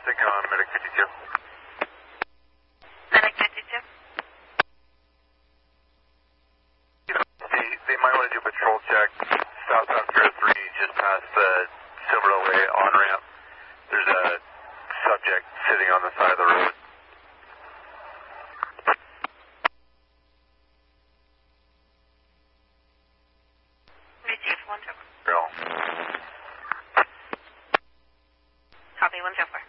Taking on Medic 52. Medic 52? They might want to do a patrol check southbound Pier 3 just past the Silver Way on-ramp. There's a subject sitting on the side of the road. Receive 1 2. Girl. Copy 1 2 4.